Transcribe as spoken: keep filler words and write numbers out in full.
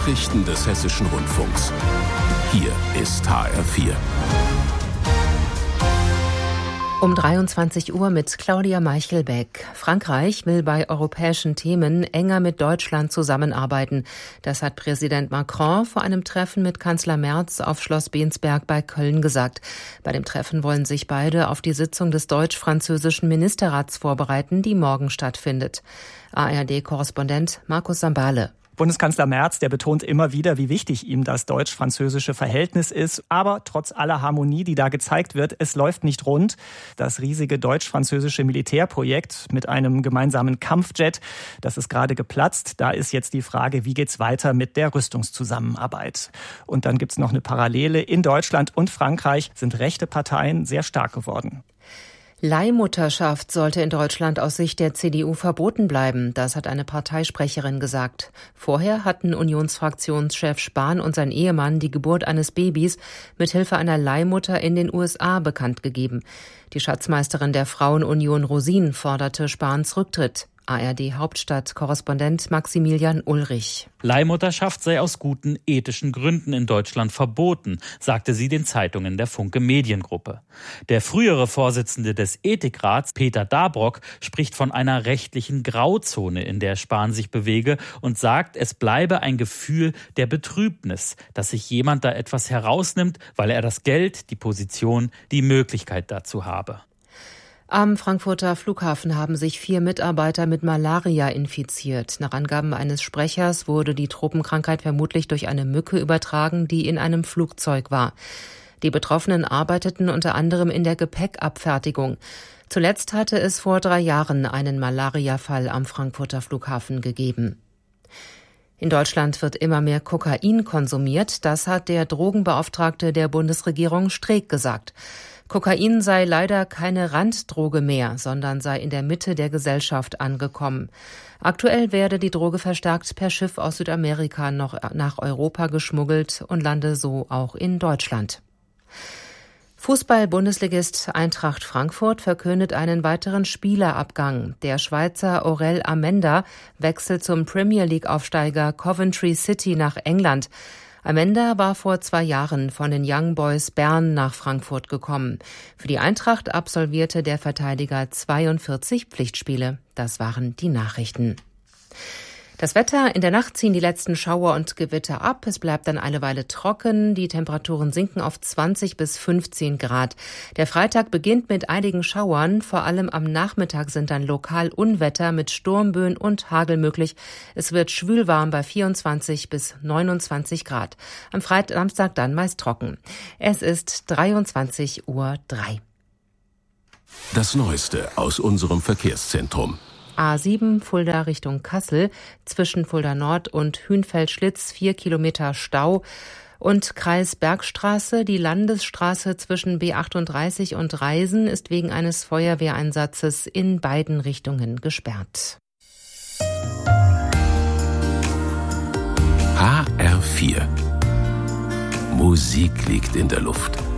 Nachrichten des Hessischen Rundfunks. Hier ist H R vier. Um dreiundzwanzig Uhr mit Claudia Meichelbeck. Frankreich will bei europäischen Themen enger mit Deutschland zusammenarbeiten. Das hat Präsident Macron vor einem Treffen mit Kanzler Merz auf Schloss Bensberg bei Köln gesagt. Bei dem Treffen wollen sich beide auf die Sitzung des deutsch-französischen Ministerrats vorbereiten, die morgen stattfindet. A R D-Korrespondent Markus Sambale. Bundeskanzler Merz, der betont immer wieder, wie wichtig ihm das deutsch-französische Verhältnis ist. Aber trotz aller Harmonie, die da gezeigt wird, es läuft nicht rund. Das riesige deutsch-französische Militärprojekt mit einem gemeinsamen Kampfjet, das ist gerade geplatzt. Da ist jetzt die Frage, wie geht's weiter mit der Rüstungszusammenarbeit? Und dann gibt's noch eine Parallele. In Deutschland und Frankreich sind rechte Parteien sehr stark geworden. Leihmutterschaft sollte in Deutschland aus Sicht der C D U verboten bleiben, das hat eine Parteisprecherin gesagt. Vorher hatten Unionsfraktionschef Spahn und sein Ehemann die Geburt eines Babys mithilfe einer Leihmutter in den U S A bekannt gegeben. Die Schatzmeisterin der Frauenunion Rosin forderte Spahns Rücktritt. A R D-Hauptstadt-Korrespondent Maximilian Ulrich. Leihmutterschaft sei aus guten ethischen Gründen in Deutschland verboten, sagte sie den Zeitungen der Funke Mediengruppe. Der frühere Vorsitzende des Ethikrats, Peter Dabrock, spricht von einer rechtlichen Grauzone, in der Spahn sich bewege und sagt, es bleibe ein Gefühl der Betrübnis, dass sich jemand da etwas herausnimmt, weil er das Geld, die Position, die Möglichkeit dazu habe. Am Frankfurter Flughafen haben sich vier Mitarbeiter mit Malaria infiziert. Nach Angaben eines Sprechers wurde die Tropenkrankheit vermutlich durch eine Mücke übertragen, die in einem Flugzeug war. Die Betroffenen arbeiteten unter anderem in der Gepäckabfertigung. Zuletzt hatte es vor drei Jahren einen Malariafall am Frankfurter Flughafen gegeben. In Deutschland wird immer mehr Kokain konsumiert. Das hat der Drogenbeauftragte der Bundesregierung Streeck gesagt. Kokain sei leider keine Randdroge mehr, sondern sei in der Mitte der Gesellschaft angekommen. Aktuell werde die Droge verstärkt per Schiff aus Südamerika noch nach Europa geschmuggelt und lande so auch in Deutschland. Fußball-Bundesligist Eintracht Frankfurt verkündet einen weiteren Spielerabgang. Der Schweizer Aurel Amenda wechselt zum Premier-League-Aufsteiger Coventry City nach England. Amenda war vor zwei Jahren von den Young Boys Bern nach Frankfurt gekommen. Für die Eintracht absolvierte der Verteidiger zweiundvierzig Pflichtspiele. Das waren die Nachrichten. Das Wetter: In der Nacht ziehen die letzten Schauer und Gewitter ab. Es bleibt dann eine Weile trocken. Die Temperaturen sinken auf zwanzig bis fünfzehn Grad. Der Freitag beginnt mit einigen Schauern. Vor allem am Nachmittag sind dann lokal Unwetter mit Sturmböen und Hagel möglich. Es wird schwülwarm bei vierundzwanzig bis neunundzwanzig Grad. Am Freitag, Samstag dann meist trocken. Es ist dreiundzwanzig Uhr drei. Das Neueste aus unserem Verkehrszentrum. A sieben Fulda Richtung Kassel, zwischen Fulda Nord und Hünfeld-Schlitz vier Kilometer Stau und Kreis Bergstraße. Die Landesstraße zwischen B achtunddreißig und Reisen ist wegen eines Feuerwehreinsatzes in beiden Richtungen gesperrt. H R vier. Musik liegt in der Luft.